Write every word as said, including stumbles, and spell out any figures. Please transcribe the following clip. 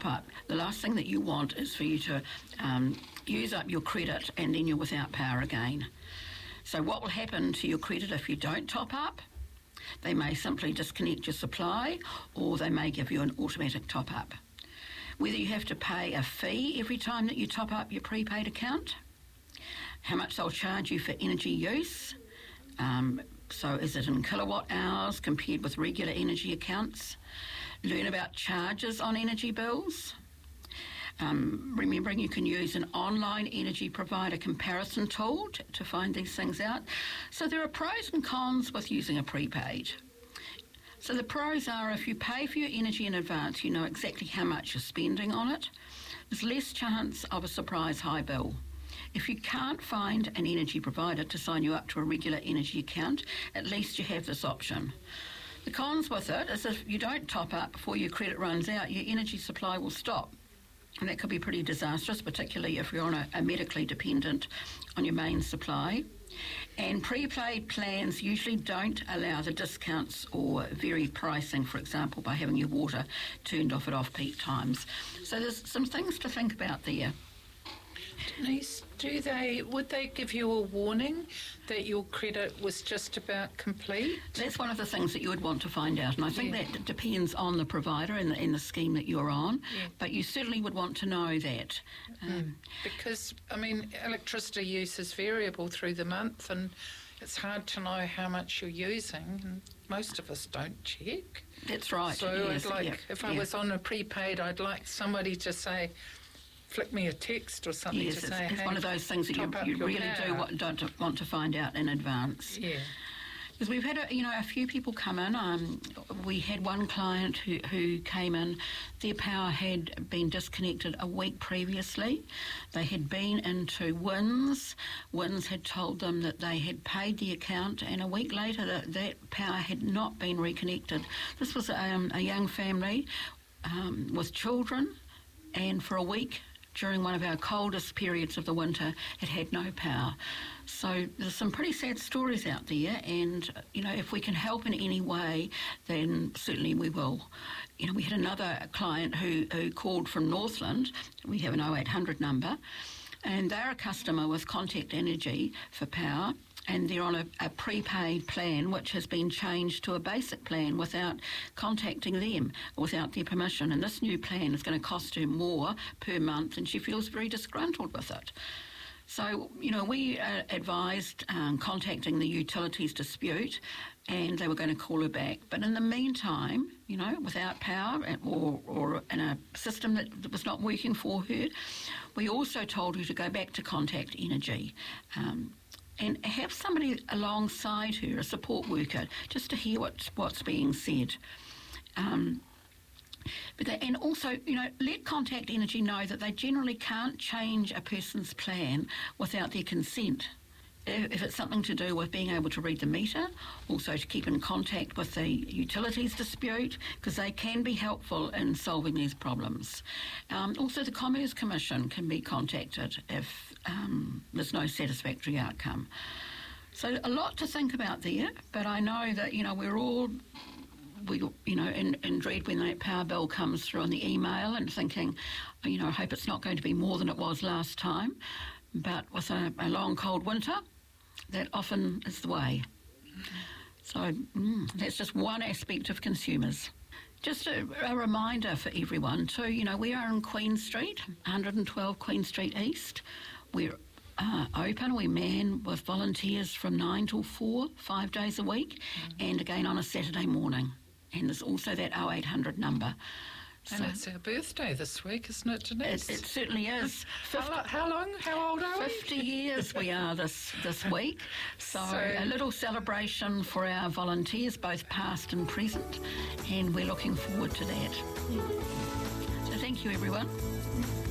top up, the last thing that you want is for you to um, use up your credit and then you're without power again. So what will happen to your credit if you don't top up? They may simply disconnect your supply, or they may give you an automatic top up. Whether you have to pay a fee every time that you top up your prepaid account, how much they'll charge you for energy use, um, so is it in kilowatt hours compared with regular energy accounts, learn about charges on energy bills. Um, remembering you can use an online energy provider comparison tool to, to find these things out. So there are pros and cons with using a prepaid. So the pros are if you pay for your energy in advance, you know exactly how much you're spending on it. There's less chance of a surprise high bill. If you can't find an energy provider to sign you up to a regular energy account, at least you have this option. The cons with it is if you don't top up before your credit runs out, your energy supply will stop. And that could be pretty disastrous, particularly if you're on a, a medically dependent on your main supply. And prepaid plans usually don't allow the discounts or vary pricing, for example, by having your water turned off at off-peak times. So there's some things to think about there. Denise, do they, would they give you a warning that your credit was just about complete? That's one of the things that you would want to find out, and I think yeah. that depends on the provider and the, and the scheme that you're on, yeah. but you certainly would want to know that. Um, because, I mean, electricity use is variable through the month, and it's hard to know how much you're using, and most of us don't check. That's right. So yes, I'd like, yeah, if I yeah. was on a prepaid, I'd like somebody to say, flick me a text or something yes, to it's, say, it's hey, one of those things that you, you really power. do want, don't want to find out in advance. Yeah. Because we've had, a, you know, a few people come in. Um, we had one client who, who came in. Their power had been disconnected a week previously. They had been into WINZ. WINZ had told them that they had paid the account, and a week later that, that power had not been reconnected. This was um, a young family um, with children, and for a week during one of our coldest periods of the winter, it had no power. So there's some pretty sad stories out there, and, you know, if we can help in any way, then certainly we will. You know, we had another client who, who called from Northland. We have an oh eight hundred number, and they're a customer with Contact Energy for power, and they're on a, a prepaid plan which has been changed to a basic plan without contacting them, without their permission. And this new plan is going to cost her more per month, and she feels very disgruntled with it. So, you know, we uh, advised um, contacting the utilities dispute, and they were going to call her back. But in the meantime, you know, without power or, or in a system that was not working for her, we also told her to go back to Contact Energy. Um, and have somebody alongside her, a support worker, just to hear what's, what's being said. Um, but they, and also, you know, let Contact Energy know that they generally can't change a person's plan without their consent. If it's something to do with being able to read the meter, also to keep in contact with the utilities dispute, because they can be helpful in solving these problems. Um, also, the Commerce Commission can be contacted if um, there's no satisfactory outcome. So a lot to think about there, but I know that, you know, we're all, we, you know, in, in dread when that power bill comes through on the email and thinking, you know, I hope it's not going to be more than it was last time. But with a, a long, cold winter, that often is the way. So mm, that's just one aspect of consumers. Just a, a reminder for everyone too, you know, we are in Queen Street, one hundred twelve Queen Street East. We're uh, open, we man with volunteers from nine till four, five days a week, mm-hmm. and again on a Saturday morning. And there's also that oh eight hundred number. And so, it's our birthday this week, isn't it, Denise? It, it certainly is. how, lo- how long? How old are we? fifty years we are this, this week. So, So- a little celebration for our volunteers, both past and present, and we're looking forward to that. So thank you, everyone.